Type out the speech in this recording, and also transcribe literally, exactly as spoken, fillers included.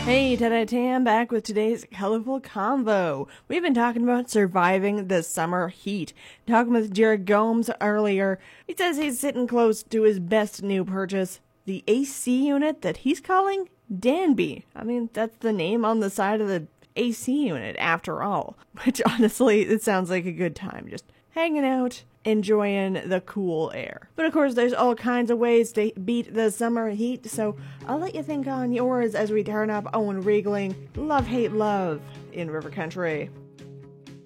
Hey, Tada Tam, back with today's colorful convo. We've been talking about surviving the summer heat. Talking with Jared Gomes earlier, he says he's sitting close to his best new purchase, the A C unit that he's calling Danby. I mean, that's the name on the side of the A C unit, after all. Which, honestly, it sounds like a good time, just hanging out, enjoying the cool air. But of course, there's all kinds of ways to beat the summer heat, so I'll let you think on yours as we turn up Owen Riegling, Love Hate Love in River Country.